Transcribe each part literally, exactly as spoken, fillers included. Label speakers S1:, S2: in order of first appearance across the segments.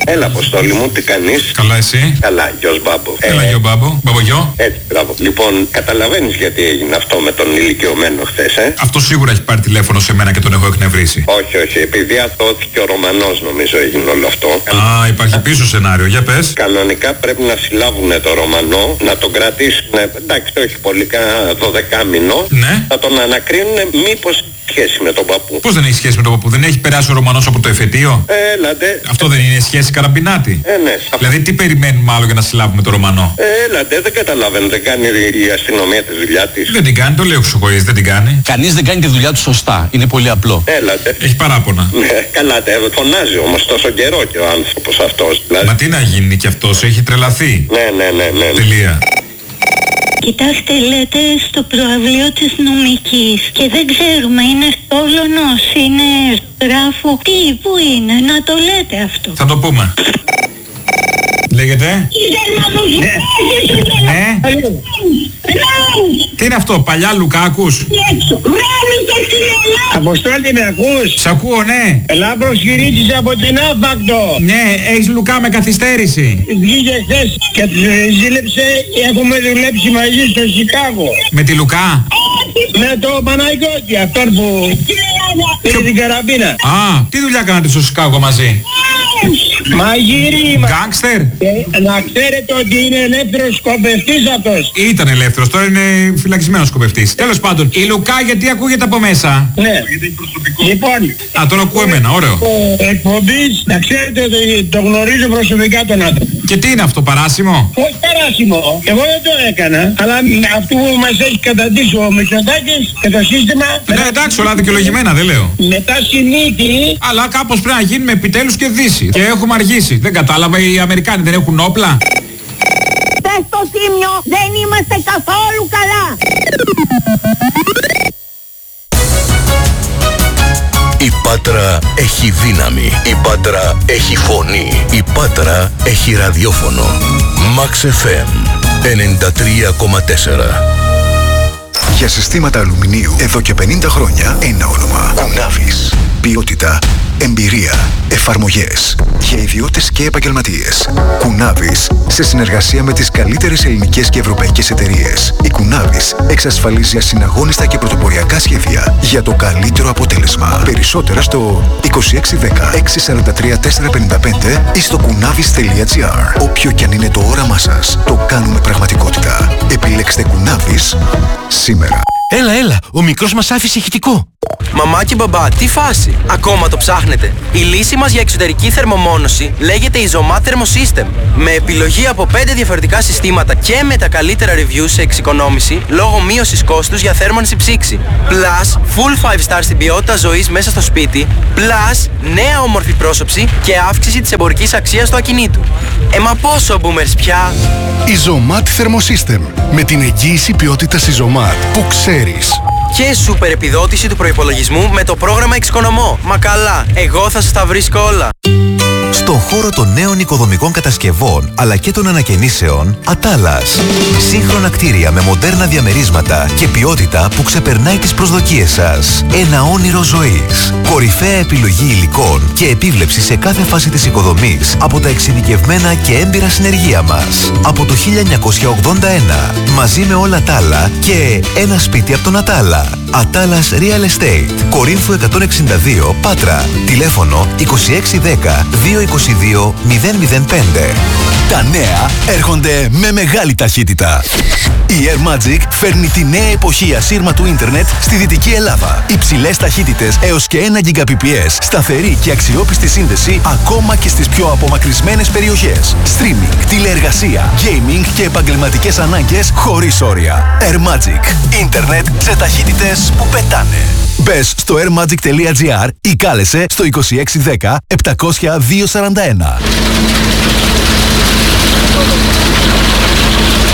S1: Έλα, Αποστόλη μου, τι κάνεις?
S2: Καλά, εσύ?
S1: Καλά, γιος Μπάμπο.
S2: Έλα,
S1: ε,
S2: γιο Μπάμπο. Μπαμπογιό.
S1: Έτσι, μπράβο. Λοιπόν, καταλαβαίνεις γιατί έγινε αυτό με τον ηλικιωμένο χθες, ε?
S2: Αυτό σίγουρα έχει πάρει τηλέφωνο σε μένα και τον έχω εκνευρίσει.
S1: Όχι, όχι, επειδή αθώθηκε ο Ρωμανός, νομίζω έγινε όλο αυτό.
S2: Α, υπάρχει πίσω σενάριο, για πες.
S1: Κανονικά πρέπει να συλλάβουν το Ρωμανό, να τον κρατήσουν, εντάξει, όχι πολύ, κάνα δωδεκάμηνο,
S2: Ναι.
S1: να τον ανακρίνουν μήπως σχέση με τον παππού.
S2: Πώς δεν έχει σχέση με τον παππού, δεν έχει περάσει ο Ρωμανός από το εφετείο?
S1: Έλατε.
S2: Αυτό δεν είναι σχέση καραμπινάτη?
S1: Ε, ναι.
S2: Δηλαδή τι περιμένουμε άλλο για να συλλάβουμε το Ρωμανό?
S1: Έλατε, δεν καταλαβαίνω, δεν κάνει η αστυνομία τη δουλειά της.
S2: Δεν την κάνει, το λέω εξωγοής, δεν την κάνει.
S3: Κανείς δεν κάνει τη δουλειά του σωστά, είναι πολύ απλό.
S1: Έλατε.
S2: Έχει παράπονα.
S1: Ναι, καλά, τε, φωνάζει όμως τόσο καιρό και ο άνθρωπος αυτός. Δηλαδή.
S2: Μα τι να γίνει κι αυτός, έχει τρελαθεί.
S1: Ναι, ναι, ναι, ναι.
S2: Τελεία.
S4: Κοιτάξτε, λέτε στο προαυλίο της νομικής και δεν ξέρουμε, είναι Στόλωνος, είναι Γράφου, τι, πού είναι, να το λέτε αυτό.
S2: Θα το πούμε. Λέγεται. Ναι. Ναι. Τι είναι αυτό, παλιά Λουκάκους?
S5: Αποστόλη, με ακούς?
S2: Σ' ακούω, ναι.
S5: Λάμπρος Κυρίτσης από την Άφακτο.
S2: Ναι, έχεις Λουκά με καθυστέρηση.
S5: Βγήκε χθες και τους ζήλεψε. Έχουμε δουλέψει μαζί στο Σικάγο.
S2: Με τη Λουκά.
S5: Με το Παναγιώτη, αυτόν που πήρε την καραμπίνα.
S2: Α, τι δουλειά κάνατε στο Σικάγο μαζί?
S5: Μαγείρι.
S2: Γκάνγκστερ.
S5: Να ξέρετε ότι είναι ελεύθερος σκοπευτής αυτός.
S2: Ήταν ελεύθερος, τώρα είναι φυλακισμένος σκοπευτής. Τέλος πάντων, η Λουκά γιατί ακούγεται από μέσα?
S5: Ναι. Λοιπόν.
S2: Α, τον ακούω εμένα, ωραίο.
S5: Εκπομπής, να ξέρετε ότι το γνωρίζω προσωπικά τον άνθρωπο.
S2: Και τι είναι αυτό, παράσημο?
S5: Όχι παράσημο. Εγώ δεν το έκανα. Αλλά αυτό που μας έχει καταντήσει ο Μητσοτάκης και το σύστημα.
S2: Ναι, εντάξει, όλα δικαιολογημένα, δεν λέω.
S5: Μετά συνήθι.
S2: Αλλά κάπως πρέπει να γίνουμε επιτέλους και δύση. Και έχουμε αργήσει. Δεν κατάλαβα, οι Αμερικάνοι δεν έχουν όπλα.
S4: Πες στο Τίμιο, δεν είμαστε καθόλου καλά.
S6: Η Πάτρα έχει δύναμη. Η Πάτρα έχει φωνή. Η Πάτρα έχει ραδιόφωνο. Max εφ εμ ενενήντα τρία κόμμα τέσσερα.
S7: Για συστήματα αλουμινίου εδώ και πενήντα χρόνια ένα όνομα. Κουνάβης. Ποιότητα, εμπειρία, εφαρμογές για ιδιώτες και επαγγελματίες. Κουνάβης, σε συνεργασία με τις καλύτερες ελληνικές και ευρωπαϊκές εταιρείες. Η Κουνάβης εξασφαλίζει ασυναγώνιστα και πρωτοποριακά σχέδια για το καλύτερο αποτέλεσμα. Περισσότερα στο είκοσι έξι δέκα έξι σαράντα τρία τετρακόσια πενήντα πέντε ή στο κουνάβης τελεία τζι άρ. Όποιο κι αν είναι το όραμά σας, το κάνουμε πραγματικότητα. Επιλέξτε Κουνάβης σήμερα.
S8: Έλα, έλα, ο μικρός μας άφησε ηχητικό.
S9: Μαμά και μπαμπά, τι φάση? Ακόμα το ψάχνετε? Η λύση μας για εξωτερική θερμομόνωση λέγεται Isomat Thermosystem. Με επιλογή από πέντε διαφορετικά συστήματα και με τα καλύτερα reviews σε εξοικονόμηση λόγω μείωσης κόστους για θέρμανση ψήξη. Plus, full five star στην ποιότητα ζωής μέσα στο σπίτι. Plus, νέα όμορφη πρόσωψη και αύξηση της εμπορικής αξίας του ακινήτου. Ε, μα πόσο boomers πια?
S7: Isomat Thermosystem. Με την εγγύηση ποιότητας Isomat που ξέρεις.
S9: Και σούπερ επιδότηση του προϋπολογισμού με το πρόγραμμα Εξοικονομώ. Μα καλά, εγώ θα σας τα βρίσκω όλα.
S10: Στον χώρο των νέων οικοδομικών κατασκευών αλλά και των ανακαινήσεων, Ατάλας. Σύγχρονα κτίρια με μοντέρνα διαμερίσματα και ποιότητα που ξεπερνάει τις προσδοκίες σας. Ένα όνειρο ζωής. Κορυφαία επιλογή υλικών και επίβλεψη σε κάθε φάση της οικοδομής από τα εξειδικευμένα και έμπειρα συνεργεία μας. Από το χίλια εννιακόσια ογδόντα ένα, μαζί με όλα τα άλλα και ένα σπίτι από τον Ατάλα. Ατάλας Real Estate. Κορίνθου εκατόν εξήντα δύο, Πάτρα. Τηλέφωνο είκοσι έξι δέκα διακόσια είκοσι δύο μηδέν μηδέν πέντε.
S8: Τα νέα έρχονται με μεγάλη ταχύτητα. Η Air Magic φέρνει τη νέα εποχή ασύρματου ίντερνετ στη Δυτική Ελλάδα. Υψηλές ταχύτητες έως και ένα Gbps, σταθερή και αξιόπιστη σύνδεση ακόμα και στις πιο απομακρυσμένες περιοχές. Streaming, τηλεεργασία, gaming και επαγγελματικές ανάγκες χωρίς όρια. Air Magic. Ίντερνετ σε ταχύτητες που πετάνε. Μπες στο airmagic τελεία τζι άρ ή κάλεσε στο είκοσι έξι δέκα επτακόσια διακόσια σαράντα ένα.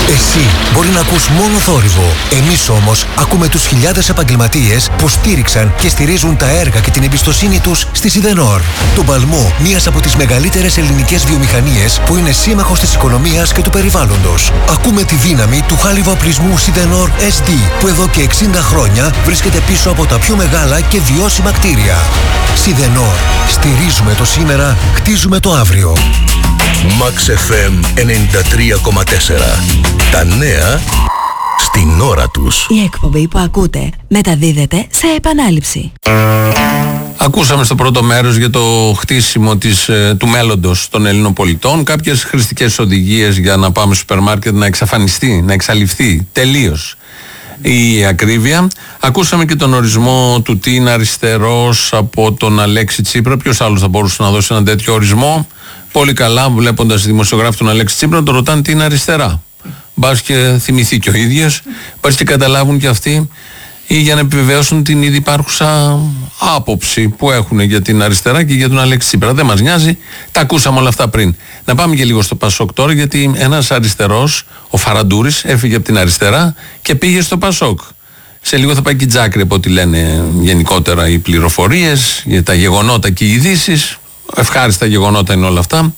S11: Εσύ μπορεί να ακούς μόνο θόρυβο. Εμείς όμως ακούμε τους χιλιάδες επαγγελματίες που στήριξαν και στηρίζουν τα έργα και την εμπιστοσύνη τους στη Σιδενόρ. Τον παλμό μιας από τις μεγαλύτερες ελληνικές βιομηχανίες που είναι σύμμαχος της οικονομίας και του περιβάλλοντος. Ακούμε τη δύναμη του χάλιβα-οπλισμού Σιδενόρ ες ντι που εδώ και εξήντα χρόνια βρίσκεται πίσω από τα πιο μεγάλα και βιώσιμα κτίρια. Σιδενόρ. Στηρίζουμε το σήμερα, χτίζουμε το αύριο.
S6: Max εφ εμ ενενήντα τρία κόμμα τέσσερα. Τα νέα στην ώρα τους.
S12: Η εκπομπή που ακούτε μεταδίδεται σε επανάληψη.
S3: Ακούσαμε στο πρώτο μέρος για το χτίσιμο της, του μέλλοντος των Ελλήνων πολιτών κάποιες χρηστικές οδηγίες για να πάμε στο σούπερ μάρκετ να εξαφανιστεί, να εξαλειφθεί τελείως η ακρίβεια. Ακούσαμε και τον ορισμό του τι είναι αριστερός από τον Αλέξη Τσίπρα. Ποιος άλλος θα μπορούσε να δώσει έναν τέτοιο ορισμό? Πολύ καλά, βλέποντας δημοσιογράφο τον Αλέξη Τσίπρα, τον ρωτάνε τι είναι αριστερά. Μπας και θυμηθεί και ο ίδιος, μπας και καταλάβουν και αυτοί, ή για να επιβεβαιώσουν την ήδη υπάρχουσα άποψη που έχουν για την αριστερά και για τον Αλέξη Τσίπρα. Δεν μας νοιάζει, τα ακούσαμε όλα αυτά πριν. Να πάμε και λίγο στο Πασόκ τώρα, γιατί ένας αριστερός, ο Φαραντούρης, έφυγε από την αριστερά και πήγε στο Πασόκ. Σε λίγο θα πάει και η Τζάκρη, από ό,τι λένε γενικότερα οι πληροφορίες, για τα γεγονότα και οι ειδήσεις. Ευχάριστα γεγονότα είναι όλα αυτά.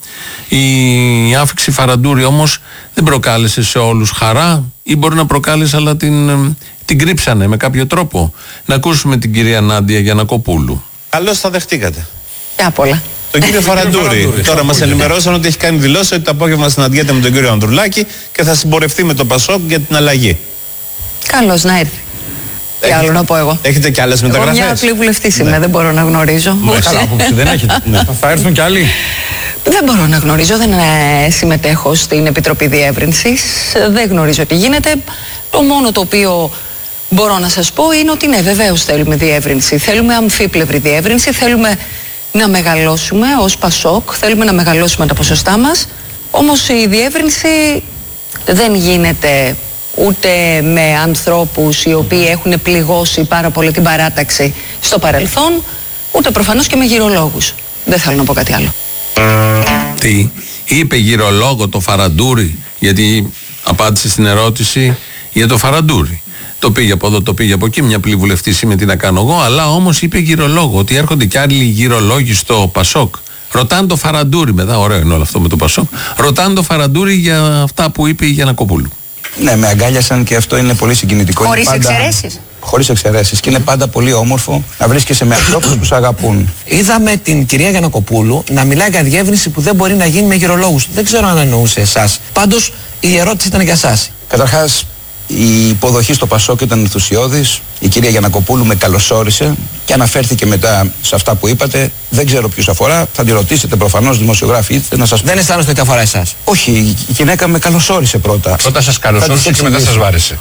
S3: Η άφηξη Φαραντούρη όμως δεν προκάλεσε σε όλους χαρά, ή μπορεί να προκάλεσε αλλά την, την κρύψανε με κάποιο τρόπο. Να ακούσουμε την κυρία Νάντια Γιαννακοπούλου.
S13: Καλώς θα δεχτήκατε.
S12: Και απ' όλα.
S13: Τον κύριο Φαραντούρη. Τώρα μας ενημερώσαν ότι έχει κάνει δηλώσει ότι το απόγευμα συναντιέται με τον κύριο Ανδρουλάκη και θα συμπορευτεί με το Πασόκ για την αλλαγή.
S12: Καλώς να έρθει. Τι άλλο να πω εγώ.
S13: Έχετε κι άλλες μεταγραφές?
S12: Εγώ μια απλή βουλευτής είμαι, ναι. Δεν μπορώ να γνωρίζω.
S2: Ναι, καλά άποψη δεν έχετε. Ναι. Θα έρθουν κι άλλοι.
S12: Δεν μπορώ να γνωρίζω, δεν ε, συμμετέχω στην Επιτροπή Διεύρυνσης, δεν γνωρίζω τι γίνεται. Το μόνο το οποίο μπορώ να σας πω είναι ότι ναι, βεβαίως θέλουμε διεύρυνση. Θέλουμε αμφίπλευρη διεύρυνση, θέλουμε να μεγαλώσουμε ως Πασόκ, θέλουμε να μεγαλώσουμε τα ποσοστά μας. Όμως η διεύρυνση δεν γίνεται ούτε με ανθρώπους οι οποίοι έχουν πληγώσει πάρα πολύ την παράταξη στο παρελθόν, ούτε προφανώς και με γυρολόγους. Δεν θέλω να πω κάτι άλλο.
S3: Τι, είπε γυρολόγο το Φαραντούρη, γιατί απάντησε στην ερώτηση για το Φαραντούρη. Το πήγε από εδώ, το πήγε από εκεί, μια απλή βουλευτής είμαι, τι να κάνω εγώ, αλλά όμως είπε γυρολόγο, ότι έρχονται κι άλλοι γυρολόγοι στο Πασόκ. Ρωτάνε το Φαραντούρη, μετά ωραίο είναι όλο αυτό με το Πασόκ, ρωτάνε το Φαραντούρη για αυτά που είπε η Γιαννακοπούλου.
S14: Ναι, με αγκάλιασαν και αυτό είναι πολύ συγκινητικό.
S12: Χωρίς πάντα... εξαιρέσεις.
S14: Χωρίς εξαιρέσεις. Και είναι πάντα πολύ όμορφο να βρίσκεσαι με ανθρώπους που σε αγαπούν.
S15: Είδαμε την κυρία Γιαννακοπούλου να μιλάει για διεύρυνση που δεν μπορεί να γίνει με γυρολόγους. Δεν ξέρω αν εννοούσε εσάς. Πάντως η ερώτηση ήταν για εσάς.
S14: Καταρχάς, η υποδοχή στο Πασόκ ήταν ενθουσιώδης. Η κυρία Γιαννακοπούλου με καλωσόρισε και αναφέρθηκε μετά σε αυτά που είπατε. Δεν ξέρω ποιους αφορά. Θα τη ρωτήσετε προφανώς, δημοσιογράφοι, είτε να σας πω.
S15: Δεν αισθάνεστε ότι αφορά εσάς?
S14: Όχι, η γυναίκα με καλωσόρισε πρώτα.
S2: Πρώτα σας καλωσόρισε και μετά σας βάρεσε.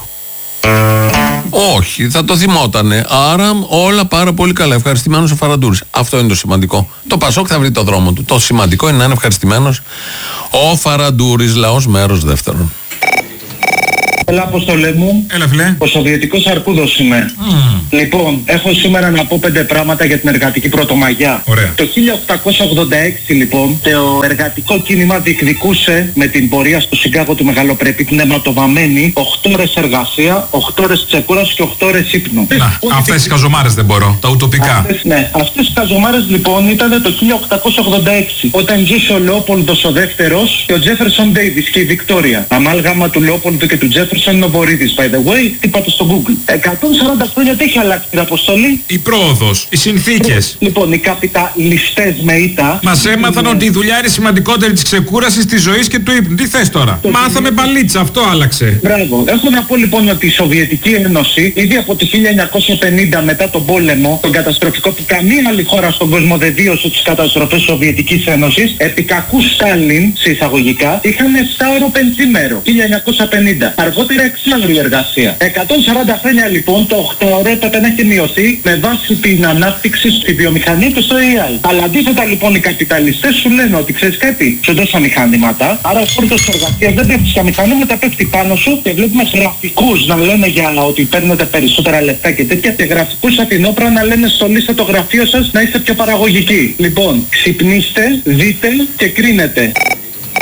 S3: Όχι, θα το θυμότανε. Άρα όλα πάρα πολύ καλά. Ευχαριστημένος ο Φαραντούρης. Αυτό είναι το σημαντικό. Το Πασόκ θα βρει το δρόμο του. Το σημαντικό είναι να είναι ευχαριστημένος ο Φαραντούρης. Λαός μέρος δεύτερον.
S5: Έλα, Αποστολέ μου.
S2: Έλα, φιλέ.
S5: Ο Σοβιετικός Αρκούδος είμαι. Mm. Λοιπόν, έχω σήμερα να πω πέντε πράγματα για την εργατική πρωτομαγιά.
S2: Ωραία.
S5: Το χίλια οκτακόσια ογδόντα έξι, λοιπόν, το εργατικό κίνημα διεκδικούσε με την πορεία στο Σικάγο του Μεγαλοπρεπή πνευματοβαμμένη οκτώ ώρες εργασία, οκτώ ώρες ξεκούραση και οκτώ ώρες ύπνου.
S2: Να, αυτές οι καζομάρες δεν μπορώ, τα ουτοπικά.
S5: Αυτές, ναι, αυτές οι καζομάρες λοιπόν ήταν το χίλια οκτακόσια ογδόντα έξι, όταν ζούσε ο Λεόπολδος ο δεύτερος και ο Τζέφερσον Ντέιβις και η Βικτόρια. Αμάλγαμα του Λεόπολδου και του Τζέφερσον είναι ο Βορίδης, by the way, τι είπατε στο Google. εκατόν σαράντα χρόνια τι έχει αλλάξει την αποστολή?
S2: Η πρόοδος, οι συνθήκες.
S5: Λοιπόν, οι καπιταλιστές με ήττα.
S2: Μας έμαθαν ότι η δουλειά είναι σημαντικότερη της ξεκούρασης, της ζωής και του ύπνου. Τι θες τώρα? Το Μάθαμε τι... μπαλίτσα, αυτό άλλαξε.
S5: Μπράβο. Έχω να πω λοιπόν ότι η Σοβιετική Ένωση, ήδη από το χίλια εννιακόσια πενήντα μετά τον πόλεμο, τον καταστροφικό που καμία άλλη χώρα στον κόσμο δεν βίωσε τις καταστροφές της Σοβιετικής Ένωσης, επί κακού Στάλιν, σε εισαγωγικά, είχαν επτάωρο πενθήμερο, χίλια εννιακόσια πενήντα. Αργότερα εξάμηνη εργασία. εκατόν σαράντα χρόνια λοιπόν το οκτώωρο έπρεπε να έχει μειωθεί με βάση την ανάπτυξη στη βιομηχανία και στο έι άι. Αλλά αντίθετα λοιπόν οι καπιταλιστές σου λένε ότι ξέρεις κάτι, σου δώσα μηχανήματα, άρα ο φόρτος εργασίας δεν πέφτει στα μηχανήματα, πέφτει πάνω σου και βλέπουμε γραφικούς να λένε για ότι παίρνετε περισσότερα λεφτά και τέτοια και γραφικούς από την όπρα να λένε στολίστε το γραφείο σας να είστε πιο παραγωγικοί. Λοιπόν, ξυπνήστε, δείτε και κρίνετε.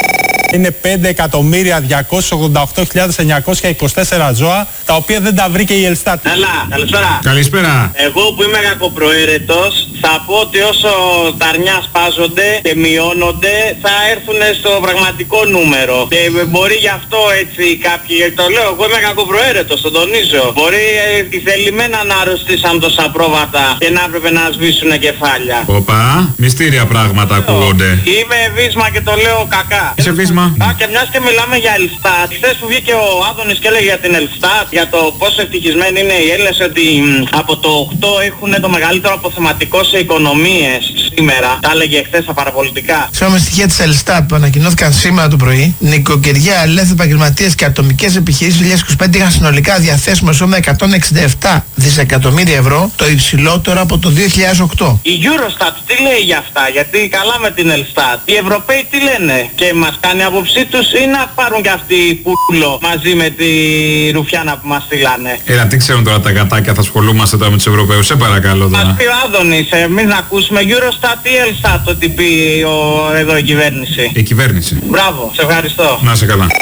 S16: Είναι πέντε εκατομμύρια διακόσιες ογδόντα οκτώ χιλιάδες εννιακόσια είκοσι τέσσερα ζώα, τα οποία δεν τα βρήκε η Ελστάτ.
S17: Καλά, καλησπέρα.
S2: Καλησπέρα.
S17: Εγώ που είμαι κακοπροαίρετος, θα πω ότι όσο τα αρνιά σπάζονται και μειώνονται, θα έρθουν στο πραγματικό νούμερο. Και μπορεί γι' αυτό έτσι κάποιοι, το λέω, εγώ είμαι κακοπροαίρετος, το τονίζω. Μπορεί ε, θελημένα να αρρωστήσαν τόσα πρόβατα και να έπρεπε να σβήσουν κεφάλια.
S2: Οπα, μυστήρια πράγματα ακούγονται.
S17: Είμαι βίσμα και το λέω κακά.
S2: Είσαι βίσμα.
S17: Α, και μιας και μιλάμε για Ελστάτ, χθες που βγήκε ο Άδωνης και έλεγε για την Ελστάτ, για το πόσο ευτυχισμένοι είναι οι Έλληνες, ότι μ, από το οκτώ έχουν το μεγαλύτερο αποθεματικό σε οικονομίες σήμερα. Τα έλεγε χθες στα παραπολιτικά.
S18: Σύμφωνα με στοιχεία της Ελστάτ που ανακοινώθηκαν σήμερα το πρωί, νοικοκυριά, ελεύθεροι επαγγελματίες και ατομικές επιχειρήσεις του δύο χιλιάδες είκοσι πέντε είχαν συνολικά διαθέσιμο εισόδημα εκατόν εξήντα επτά δισεκατομμύρια ευρώ, το υψηλότερο από το δύο χιλιάδες οκτώ.
S17: Η Eurostat τι λέει για αυτά, γιατί καλά με την Ελστάτ. Οι Ευρωπαίοι τι λένε, και μας κάνει άποψή τους ή να πάρουν και αυτοί πουλο μαζί με τη ρουφιάνα που μας στείλανε.
S2: Έλα, τι ξέρουν τώρα τα γατάκια, θα ασχολούμαστε τώρα με τους Ευρωπαίους, σε παρακαλώ τώρα.
S17: Μας πει ο Άδωνης, εμείς να ακούσουμε Eurostat ή Ελστάτ, ότι πει ο, εδώ η κυβέρνηση.
S2: Η κυβέρνηση.
S17: Μπράβο, σε ευχαριστώ.
S2: Να σε καλά.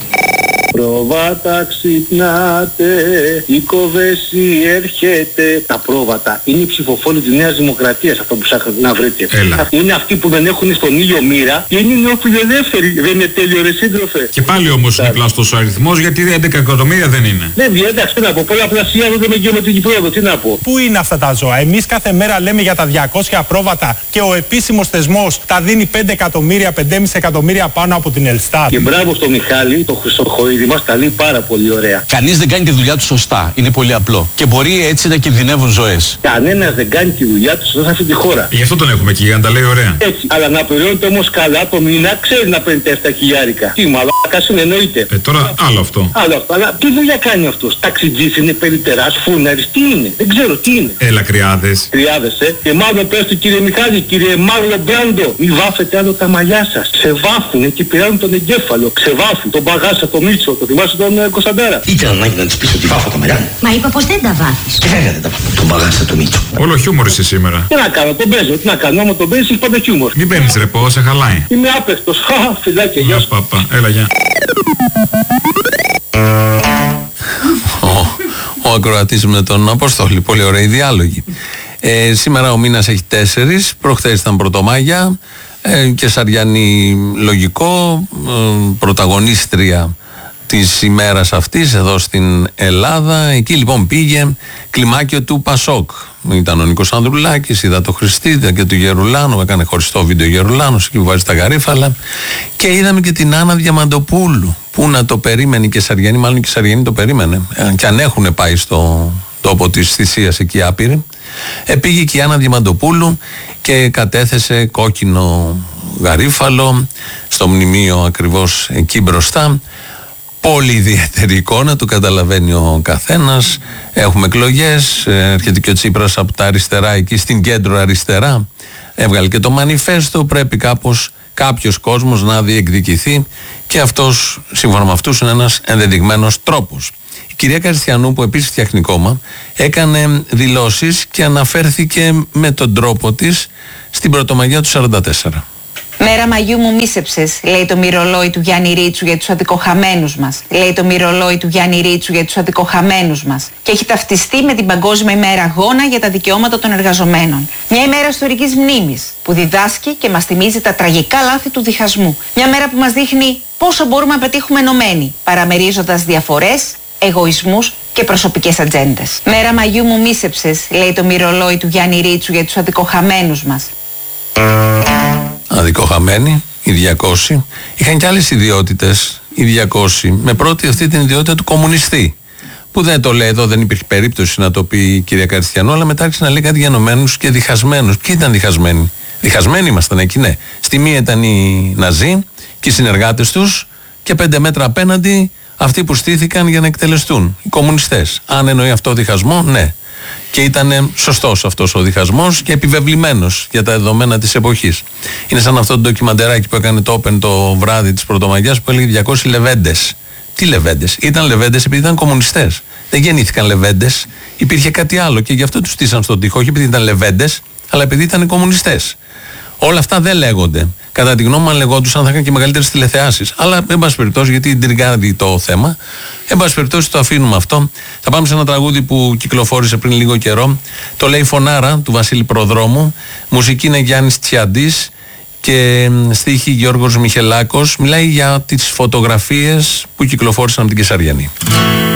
S19: Πρόβατα ξυπνάτε, η κοβέση έρχεται. Τα πρόβατα είναι οι ψηφοφόροι της Νέας Δημοκρατίας, αυτό που ψάχνετε να βρείτε.
S2: Έλα.
S19: Είναι αυτοί που δεν έχουν στον ήλιο μοίρα και είναι νεοφιλελεύθεροι. Δεν είναι τέλειο, ρε σύντροφε.
S2: Και πάλι όμως είναι πλαστός ο αριθμός, γιατί έντεκα εκατομμύρια δεν είναι.
S19: Δεν βγαίνει, εντάξει, τι να πω. Πολλαπλασιάζονται με γεωμετρική πρόοδο, τι να πω.
S16: Πού είναι αυτά τα ζώα? Εμείς κάθε μέρα λέμε για τα διακόσια πρόβατα και ο επίσημος θεσμός τα δίνει πέντε εκατομμύρια, πέντε κόμμα πέντε εκατομμύρια πάνω από την Ελστάτ.
S19: Και μπράβο στο Μιχάλη, το Χρυσοχοίδη. Μας τα λέει πάρα πολύ ωραία.
S20: Κανείς δεν κάνει τη δουλειά του σωστά. Είναι πολύ απλό. Και μπορεί έτσι να κινδυνεύουν ζωές.
S19: Κανένας δεν κάνει τη δουλειά του σωστά σε αυτή τη χώρα.
S2: Γι' αυτό τον έχουμε εκεί, για να τα λέει ωραία.
S19: Έτσι. Αλλά να πληρώνεται όμως καλά το μήνα, ξέρει να παίρνει τέσσερα χιλιάρικα. Τι μαλάκας είναι, εννοείται.
S2: Ε, τώρα άλλο αυτό.
S19: Άλλο αυτό. Αλλά τι δουλειά κάνει αυτός? Ταξιτζής είναι, περιτεράς, φούναρης, τι είναι? Δεν ξέρω τι είναι.
S2: Έλα, κρυάδες.
S19: Κρυάδες, ε. Και μάλλον πες του κύριε Μιχάλη, κύριε Μάρλο Μπράντο, μη βάφετε άλλο τα μαλλιά σας. Ξεβάφουνε και πειράζουν τον εγκέφαλο. Ξεβάφουν τον Παγάσα, τον Μίτσο, το θυμάσαι τον ε, Κωνσταντέρα.
S21: Ήταν ανάγκη να της πεις ότι βάφω τα μαλλιά μου.
S22: Μα είπα πως δεν τα βάφεις.
S21: Και βέβαια δεν τα βάφω. Τον Παγάσα, τον Μίτσο.
S2: Όλο χιούμορ είσαι σήμερα.
S19: Τι να κάνω, τον παίζω, τι να κάνω, άμα τον παίζεις έχει πάντα χιούμορ.
S2: Μην παίρνεις ρεπό, σε χαλάει.
S19: Είμαι άπεχτος. Χα, φιλάκια, γεια σου.
S2: Παπα, έλα, γεια.
S3: Ο, ο ακροατής με τον Αποστόλη, πολύ ωραίοι διάλογοι. Ε, σήμερα ο μήνας έχει τέσσερις, προχθές ήταν Πρωτομάγια, ε, και Σαριανή λογικό, ε, πρωταγωνίστρια της ημέρας αυτής εδώ στην Ελλάδα. Εκεί λοιπόν πήγε κλιμάκιο του Πασόκ. Ήταν ο Νίκος Ανδρουλάκης, είδα το Χριστίδα και του Γερουλάνου, έκανε χωριστό βίντεο Γερουλάνος εκεί που βάζει τα γαρίφαλα, και είδαμε και την Άννα Διαμαντοπούλου. Πού να το περίμενε και η Σαριανή, μάλλον και η Σαριανή το περίμενε, ε, και αν έχουν πάει στο τόπο της θυσίας εκεί άπειροι. Ε, πήγε και η Άννα Διαμαντοπούλου και κατέθεσε κόκκινο γαρίφαλο στο μνημείο ακριβώς εκεί μπροστά. Πολύ ιδιαίτερη εικόνα, το καταλαβαίνει ο καθένας. Έχουμε εκλογές, έρχεται και ο Τσίπρας από τα αριστερά εκεί στην κέντρο αριστερά. Έβγαλε και το μανιφέστο, πρέπει κάπως κάποιος κόσμος να διεκδικηθεί, και αυτός, σύμφωνα με αυτούς, είναι ένας ενδεδειγμένος τρόπος. Η κυρία Καριστιανού, που επίσης φτιάχνει κόμμα, έκανε δηλώσεις και αναφέρθηκε με τον τρόπο της στην Πρωτομαγιά του σαράντα τέσσερα.
S23: Μέρα Μαγιού μου μίσεψες, λέει το μυρολόι του Γιάννη Ρίτσου για τους αδικοχαμένους μας. Λέει το μυρολόι του Γιάννη Ρίτσου για τους αδικοχαμένους μας. Και έχει ταυτιστεί με την Παγκόσμια ημέρα αγώνα για τα δικαιώματα των εργαζομένων. Μια ημέρα ιστορικής μνήμης που διδάσκει και μας θυμίζει τα τραγικά λάθη του διχασμού. Μια μέρα που μας δείχνει πόσο μπορούμε να πετύχουμε ενωμένοι, παραμερίζοντας διαφορές, εγωισμούς και προσωπικές ατζέντες. Μέρα Μαγιού μου μίσεψες, λέει το μυρολόι του Γιάννη Ρίτσου για τους αδικοχαμένους μας.
S3: Αδικοχαμένοι, οι διακόσιοι, είχαν και άλλες ιδιότητες, οι διακόσιοι, με πρώτη αυτή την ιδιότητα του κομμουνιστή. Που δεν το λέει εδώ, δεν υπήρχε περίπτωση να το πει η κυρία Καριστιανού, αλλά μετά άρχισε να λέει κάτι για ενωμένους και διχασμένους. Ποιοι ήταν διχασμένοι? Διχασμένοι ήμασταν εκεί, ναι. Στη μία ήταν οι Ναζί και οι συνεργάτες τους, και πέντε μέτρα απέναντι αυτοί που στήθηκαν για να εκτελεστούν, οι κομμουνιστές. Αν εννοεί αυτό διχασμό, ναι. Και ήταν σωστός αυτός ο διχασμός και επιβεβλημένος για τα δεδομένα της εποχής. Είναι σαν αυτό το ντοκιμαντεράκι που έκανε το Open το βράδυ της Πρωτομαγιάς, που έλεγε διακόσιοι λεβέντες. Τι λεβέντες? Ήταν λεβέντες επειδή ήταν κομμουνιστές. Δεν γεννήθηκαν λεβέντες, υπήρχε κάτι άλλο και γι' αυτό τους στήσαν στον τοίχο. Όχι επειδή ήταν λεβέντες, αλλά επειδή ήταν κομμουνιστές. Όλα αυτά δεν λέγονται. Κατά τη γνώμη μου, αν λεγόντουσαν, θα είχαν και μεγαλύτερες τηλεθεάσεις. Αλλά, εν πάση περιπτώσει, γιατί τριγκάρει το θέμα, εν πάση περιπτώσει το αφήνουμε αυτό. Θα πάμε σε ένα τραγούδι που κυκλοφόρησε πριν λίγο καιρό. Το λέει Φωνάρα του Βασίλη Προδρόμου. Μουσική είναι Γιάννης Τσιαντής και στίχη Γιώργος Μιχελάκος. Μιλάει για τις φωτογραφίες που κυκλοφόρησαν από την Κεσαριανή.